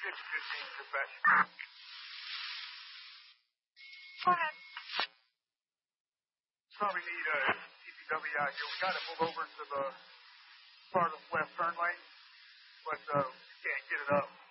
50-15 professional. Go ahead. Probably need a TPW out here. We got to move over to the farthest left turn lane, but we can't get it up.